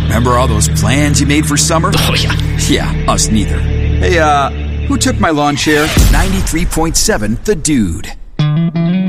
Remember all those plans you made for summer? Oh, yeah. Yeah, us neither. Hey, who took my lawn chair? 93.7 The Dude.